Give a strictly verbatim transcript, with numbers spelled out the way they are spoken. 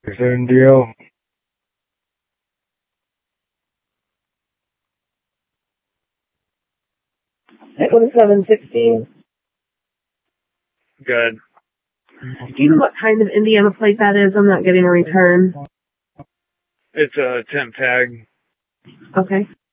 Same deal. twenty-seven sixteen. Good. Do you know what kind of Indiana plate that is? I'm not getting a return. It's a temp tag. Okay.